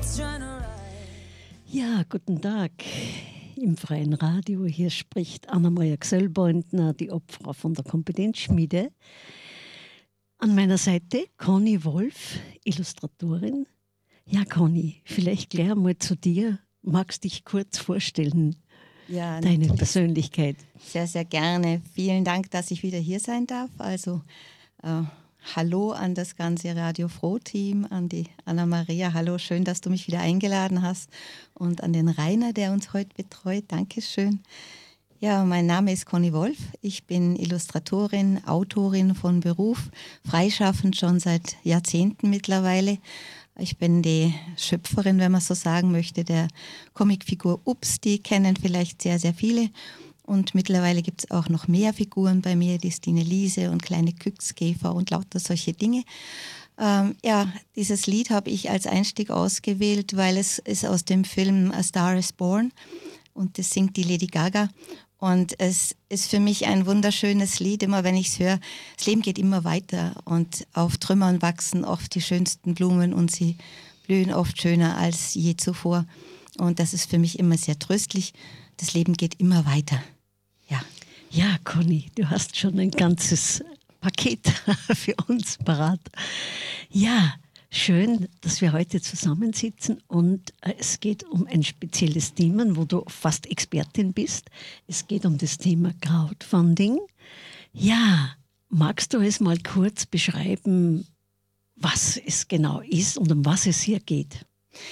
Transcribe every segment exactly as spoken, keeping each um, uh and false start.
Ja, guten Tag im Freien Radio. Hier spricht Anna-Maria Gsellbeutner, die Obfrau von der Kompetenzschmiede. An meiner Seite Conny Wolf, Illustratorin. Ja, Conny, vielleicht gleich einmal zu dir. Magst dich kurz vorstellen, ja, deine natürlich. Persönlichkeit? Sehr, sehr gerne. Vielen Dank, dass ich wieder hier sein darf. Also äh, hallo an das ganze Radio Froh-Team, an die Anna-Maria. Hallo, schön, dass du mich wieder eingeladen hast. Und an den Rainer, der uns heute betreut. Dankeschön. Ja, mein Name ist Conny Wolf. Ich bin Illustratorin, Autorin von Beruf, freischaffend schon seit Jahrzehnten mittlerweile. Ich bin die Schöpferin, wenn man so sagen möchte, der Comicfigur Ups. Die kennen vielleicht sehr, sehr viele. Und mittlerweile gibt es auch noch mehr Figuren bei mir, die Stine Liese und kleine Küchskäfer und lauter solche Dinge. Ähm, ja, dieses Lied habe ich als Einstieg ausgewählt, weil es ist aus dem Film A Star is Born und das singt die Lady Gaga. Und es ist für mich ein wunderschönes Lied, immer wenn ich es höre. Das Leben geht immer weiter und auf Trümmern wachsen oft die schönsten Blumen und sie blühen oft schöner als je zuvor. Und das ist für mich immer sehr tröstlich. Das Leben geht immer weiter. Ja, Ja, Conny, du hast schon ein ganzes Paket für uns parat. Ja, schön, dass wir heute zusammensitzen und äh, es geht um ein spezielles Thema, wo du fast Expertin bist. Es geht um das Thema Crowdfunding. Ja, magst du es mal kurz beschreiben, was es genau ist und um was es hier geht?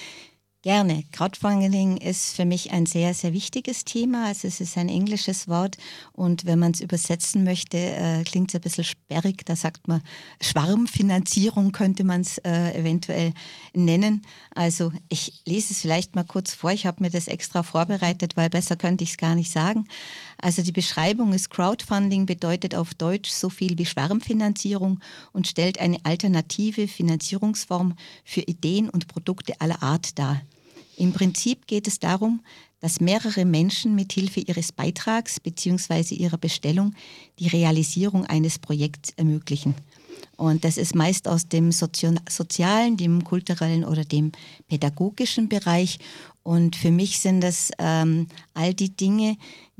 gerne. Crowdfunding ist für mich ein sehr, sehr wichtiges Thema. Also es ist ein englisches Wort und wenn man es übersetzen möchte, äh, klingt es ein bisschen sperrig. Da sagt man, Schwarmfinanzierung könnte man es äh, eventuell nennen. Also ich lese es vielleicht mal kurz vor. Ich habe mir das extra vorbereitet, weil besser könnte ich es gar nicht sagen. Also die Beschreibung ist, Crowdfunding bedeutet auf Deutsch so viel wie Schwarmfinanzierung und stellt eine alternative Finanzierungsform für Ideen und Produkte aller Art dar. Im Prinzip geht es darum, dass mehrere Menschen mit Hilfe ihres Beitrags bzw. ihrer Bestellung die Realisierung eines Projekts ermöglichen. Und das ist meist aus dem Sozio- sozialen, dem kulturellen oder dem pädagogischen Bereich. Und für mich sind das ähm, all die Dinge,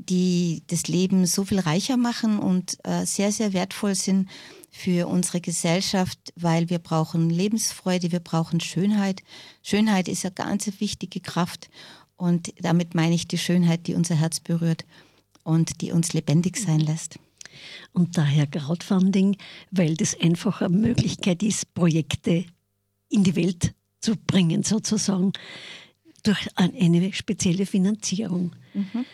die das Leben so viel reicher machen und äh, sehr, sehr wertvoll sind für unsere Gesellschaft, weil wir brauchen Lebensfreude, wir brauchen Schönheit. Schönheit ist eine ganz wichtige Kraft und damit meine ich die Schönheit, die unser Herz berührt und die uns lebendig sein lässt. Und daher Crowdfunding, weil das einfach eine Möglichkeit ist, Projekte in die Welt zu bringen, sozusagen, durch eine spezielle Finanzierung. Mhm.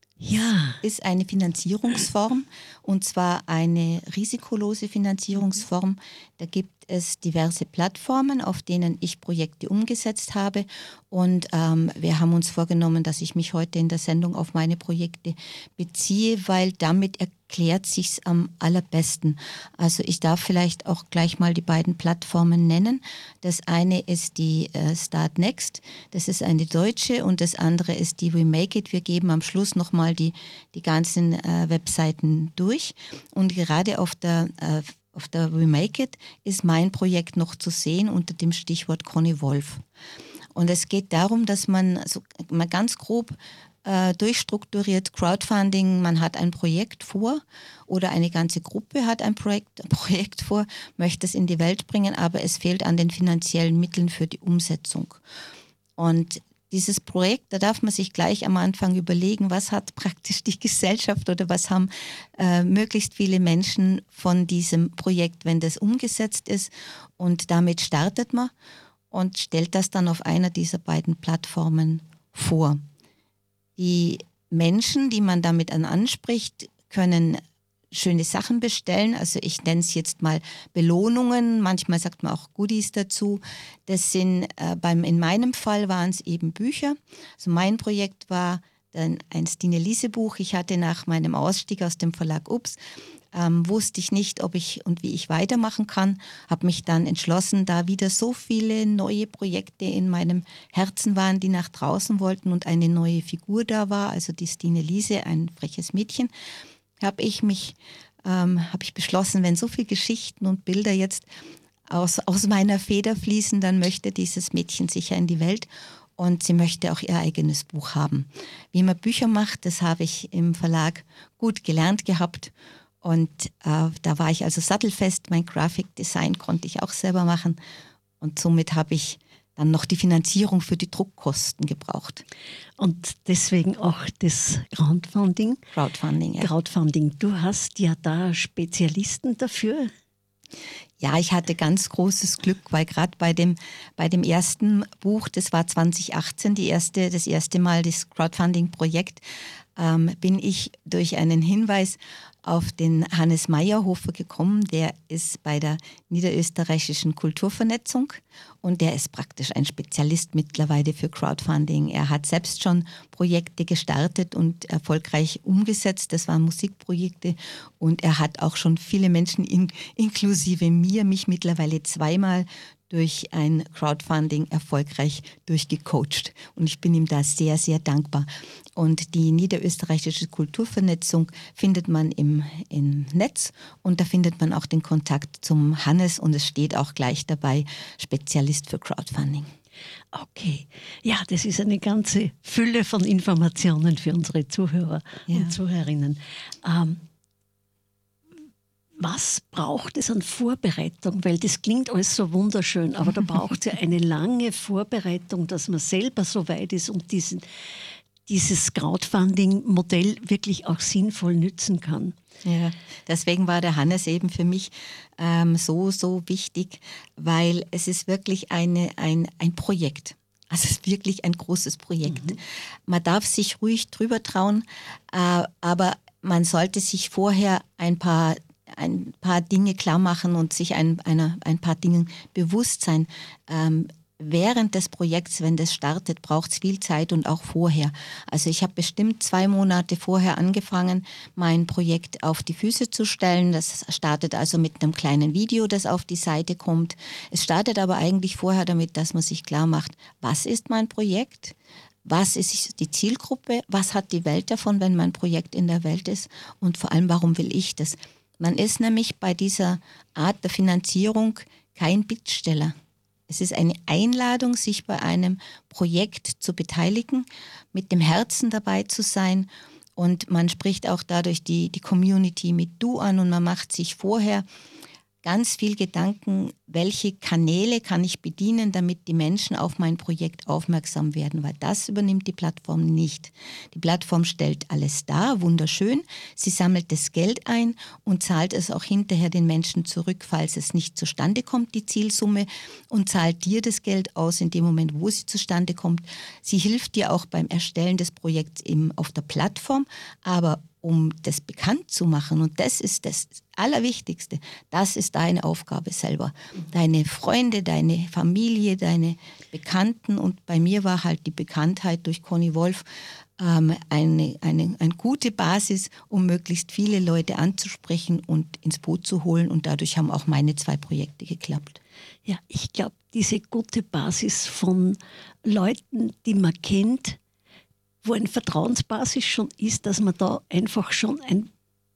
Ja. Ist eine Finanzierungsform und zwar eine risikolose Finanzierungsform. Da gibt es diverse Plattformen, auf denen ich Projekte umgesetzt habe und ähm, wir haben uns vorgenommen, dass ich mich heute in der Sendung auf meine Projekte beziehe, weil damit erklärt sich's am allerbesten. Also ich darf vielleicht auch gleich mal die beiden Plattformen nennen. Das eine ist die äh, Start Next, das ist eine deutsche und das andere ist die We Make It. Wir geben am Schluss nochmal die, die ganzen äh, Webseiten durch und gerade auf der äh, Auf der We Make It ist mein Projekt noch zu sehen unter dem Stichwort Conny Wolf. Und es geht darum, dass man so mal ganz grob äh, durchstrukturiert Crowdfunding, man hat ein Projekt vor oder eine ganze Gruppe hat ein Projekt, ein Projekt vor, möchte es in die Welt bringen, aber es fehlt an den finanziellen Mitteln für die Umsetzung. Und dieses Projekt, da darf man sich gleich am Anfang überlegen, was hat praktisch die Gesellschaft oder was haben äh, möglichst viele Menschen von diesem Projekt, wenn das umgesetzt ist. Und damit startet man und stellt das dann auf einer dieser beiden Plattformen vor. Die Menschen, die man damit an anspricht, können schöne Sachen bestellen, also ich nenne es jetzt mal Belohnungen, manchmal sagt man auch Goodies dazu. Das sind, äh, beim, in meinem Fall waren es eben Bücher. Also mein Projekt war dann ein Stine Liese Buch. Ich hatte nach meinem Ausstieg aus dem Verlag Ups, ähm, wusste ich nicht, ob ich und wie ich weitermachen kann, habe mich dann entschlossen, da wieder so viele neue Projekte in meinem Herzen waren, die nach draußen wollten und eine neue Figur da war, also die Stine Liese, ein freches Mädchen, habe ich mich, ähm, habe ich beschlossen, wenn so viele Geschichten und Bilder jetzt aus, aus meiner Feder fließen, dann möchte dieses Mädchen sicher in die Welt. Und sie möchte auch ihr eigenes Buch haben. Wie man Bücher macht, das habe ich im Verlag gut gelernt gehabt. Und äh, da war ich also sattelfest. Mein Graphic Design konnte ich auch selber machen. Und somit habe ich dann noch die Finanzierung für die Druckkosten gebraucht. Und deswegen auch das Crowdfunding. Crowdfunding, ja. Crowdfunding. Du hast ja da Spezialisten dafür. Ja, ich hatte ganz großes Glück, weil gerade bei dem, bei dem ersten Buch, das war zwanzig achtzehn, die erste, das erste Mal das Crowdfunding-Projekt, ähm, bin ich durch einen Hinweis auf den Hannes Meyerhofer gekommen. Der ist bei der Niederösterreichischen Kulturvernetzung und der ist praktisch ein Spezialist mittlerweile für Crowdfunding. Er hat selbst schon Projekte gestartet und erfolgreich umgesetzt. Das waren Musikprojekte und er hat auch schon viele Menschen, in, inklusive mir, mich mittlerweile zweimal durch ein Crowdfunding erfolgreich durchgecoacht. Und ich bin ihm da sehr, sehr dankbar. Und die Niederösterreichische Kulturvernetzung findet man im, im Netz und da findet man auch den Kontakt zum Hannes und es steht auch gleich dabei, Spezialist für Crowdfunding. Okay, ja, das ist eine ganze Fülle von Informationen für unsere Zuhörer ja. und Zuhörerinnen. Ähm, Was braucht es an Vorbereitung? Weil das klingt alles so wunderschön, aber da braucht es ja eine lange Vorbereitung, dass man selber so weit ist und diesen, dieses Crowdfunding-Modell wirklich auch sinnvoll nützen kann. Ja, deswegen war der Hannes eben für mich ähm, so, so wichtig, weil es ist wirklich eine, ein, ein Projekt. Also es ist wirklich ein großes Projekt. Mhm. Man darf sich ruhig drüber trauen, äh, aber man sollte sich vorher ein paar ein paar Dinge klar machen und sich ein, einer, ein paar Dingen bewusst sein. Ähm, während des Projekts, wenn das startet, braucht es viel Zeit und auch vorher. Also ich habe bestimmt zwei Monate vorher angefangen, mein Projekt auf die Füße zu stellen. Das startet also mit einem kleinen Video, das auf die Seite kommt. Es startet aber eigentlich vorher damit, dass man sich klar macht, was ist mein Projekt? Was ist die Zielgruppe? Was hat die Welt davon, wenn mein Projekt in der Welt ist? Und vor allem, warum will ich das? Man ist nämlich bei dieser Art der Finanzierung kein Bittsteller. Es ist eine Einladung, sich bei einem Projekt zu beteiligen, mit dem Herzen dabei zu sein und man spricht auch dadurch die, die Community mit Du an und man macht sich vorher ganz viel Gedanken, welche Kanäle kann ich bedienen, damit die Menschen auf mein Projekt aufmerksam werden, weil das übernimmt die Plattform nicht. Die Plattform stellt alles dar, wunderschön, sie sammelt das Geld ein und zahlt es auch hinterher den Menschen zurück, falls es nicht zustande kommt, die Zielsumme, und zahlt dir das Geld aus in dem Moment, wo sie zustande kommt. Sie hilft dir auch beim Erstellen des Projekts eben auf der Plattform, aber um das bekannt zu machen, und das ist das Allerwichtigste, das ist deine Aufgabe selber. Deine Freunde, deine Familie, deine Bekannten, und bei mir war halt die Bekanntheit durch Conny Wolf ähm, eine, eine, eine gute Basis, um möglichst viele Leute anzusprechen und ins Boot zu holen, und dadurch haben auch meine zwei Projekte geklappt. Ja, ich glaube, diese gute Basis von Leuten, die man kennt, wo eine Vertrauensbasis schon ist, dass man da einfach schon ein,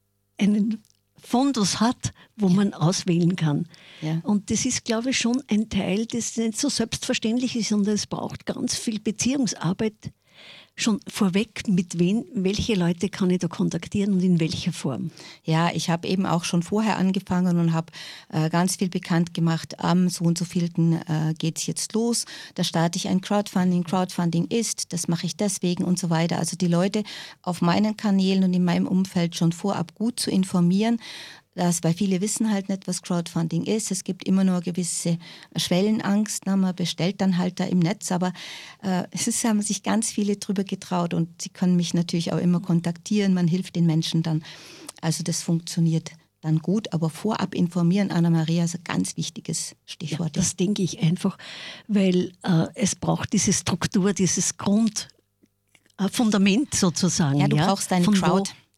einen Fundus hat, wo ja. man auswählen kann. Ja. Und das ist, glaube ich, schon ein Teil, das nicht so selbstverständlich ist, sondern es braucht ganz viel Beziehungsarbeit schon vorweg, mit wen, welche Leute kann ich da kontaktieren und in welcher Form? Ja, ich habe eben auch schon vorher angefangen und habe äh, ganz viel bekannt gemacht. Am so und so vielten äh, geht es jetzt los. Da starte ich ein Crowdfunding. Crowdfunding ist, das mache ich deswegen und so weiter. Also die Leute auf meinen Kanälen und in meinem Umfeld schon vorab gut zu informieren. Das, weil viele wissen halt nicht, was Crowdfunding ist. Es gibt immer nur gewisse Schwellenangst. Na, man bestellt dann halt da im Netz, aber äh, es ist, haben sich ganz viele drüber getraut und sie können mich natürlich auch immer kontaktieren. Man hilft den Menschen dann. Also das funktioniert dann gut, aber vorab informieren, Anna-Maria, ist ein ganz wichtiges Stichwort. Ja, das denke ich einfach, weil äh, es braucht diese Struktur, dieses Grundfundament sozusagen. Ja, du ja? brauchst deine Von Crowd.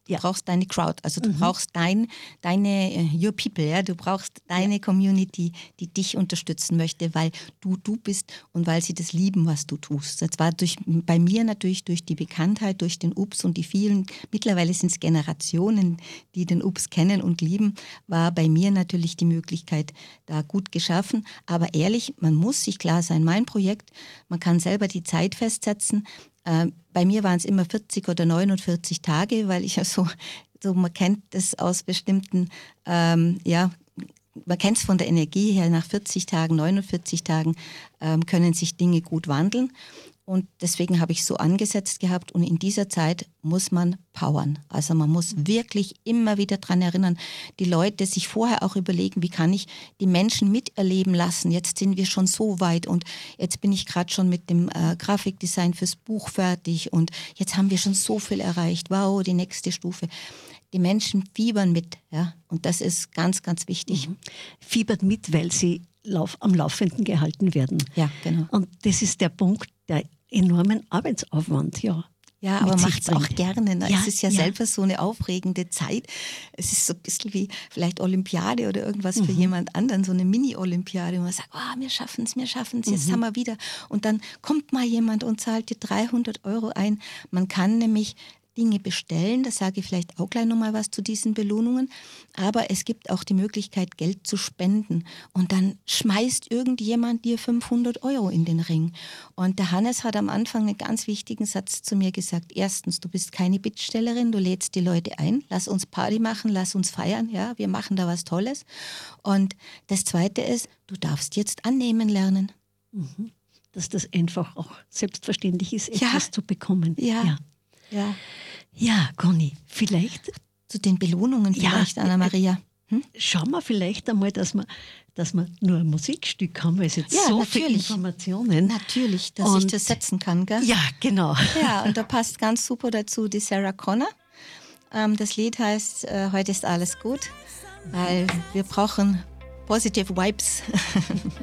Du Ja. brauchst deine Crowd, also du Mhm. brauchst dein, deine, äh, your people, ja, du brauchst deine Community, die dich unterstützen möchte, weil du du bist und weil sie das lieben, was du tust. Das war durch, bei mir natürlich durch die Bekanntheit, durch den Ups und die vielen, mittlerweile sind es Generationen, die den Ups kennen und lieben, war bei mir natürlich die Möglichkeit da gut geschaffen. Aber ehrlich, man muss sich klar sein, mein Projekt, man kann selber die Zeit festsetzen. Äh, bei mir waren es immer vierzig oder neunundvierzig Tage, weil ich ja so, so man kennt das aus bestimmten, ähm, ja, man kennt es von der Energie her, nach vierzig Tagen, neunundvierzig Tagen ähm, können sich Dinge gut wandeln. Und deswegen habe ich so angesetzt gehabt und in dieser Zeit muss man powern. Also man muss wirklich immer wieder daran erinnern, die Leute sich vorher auch überlegen, wie kann ich die Menschen miterleben lassen. Jetzt sind wir schon so weit und jetzt bin ich gerade schon mit dem äh, Grafikdesign fürs Buch fertig und jetzt haben wir schon so viel erreicht. Wow, die nächste Stufe. Die Menschen fiebern mit, ja, und das ist ganz, ganz wichtig. Mhm. Fiebert mit, weil sie lauf, am Laufenden gehalten werden. Ja, genau. Und das ist der Punkt, der enormen Arbeitsaufwand, ja. Ja, mit aber sich macht es auch bringt. gerne. Ne? Ja, Es ist ja, ja. selber so eine aufregende Zeit. Es ist so ein bisschen wie vielleicht Olympiade oder irgendwas für Mhm. jemand anderen, so eine Mini-Olympiade, wo man sagt, oh, wir schaffen es, wir schaffen es, jetzt Mhm. haben wir wieder. Und dann kommt mal jemand und zahlt dir dreihundert Euro ein. Man kann nämlich Dinge bestellen, da sage ich vielleicht auch gleich nochmal was zu diesen Belohnungen, aber es gibt auch die Möglichkeit, Geld zu spenden und dann schmeißt irgendjemand dir fünfhundert Euro in den Ring. Und der Hannes hat am Anfang einen ganz wichtigen Satz zu mir gesagt. Erstens, du bist keine Bittstellerin, du lädst die Leute ein, lass uns Party machen, lass uns feiern, ja, wir machen da was Tolles. Und das Zweite ist, du darfst jetzt annehmen lernen. Mhm. Dass das einfach auch selbstverständlich ist, Ja. etwas zu bekommen. Ja. Ja, Ja. ja Conny, vielleicht Zu den Belohnungen Ja. vielleicht, Anna-Maria. schauen wir vielleicht einmal, dass wir, dass wir nur ein Musikstück haben, weil es jetzt Ja, so viele natürlich. Informationen. Natürlich, dass ich Und- das setzen kann, gell? Ja, genau. Ja, und da passt ganz super dazu die Sarah Connor. Ähm, das Lied heißt äh, Heute ist alles gut, weil wir brauchen positive Vibes.